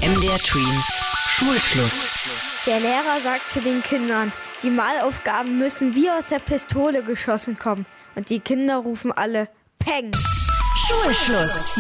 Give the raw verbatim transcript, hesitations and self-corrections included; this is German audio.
M D R Tweens Schulschluss. Der Lehrer sagt zu den Kindern, die Malaufgaben müssen wie aus der Pistole geschossen kommen. Und die Kinder rufen alle Peng. Schulschluss